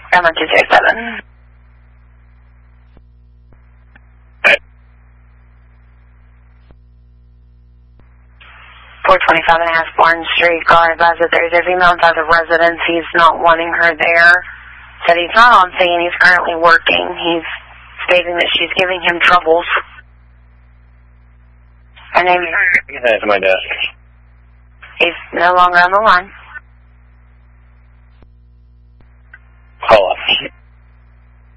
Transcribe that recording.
Grandma 267. 425 and Asborn Street. Car advised that there's a female inside the residence. He's not wanting her there. Said he's not on scene. He's currently working. He's stating that she's giving him troubles. Her name is... Get that to my desk. He's no longer on the line.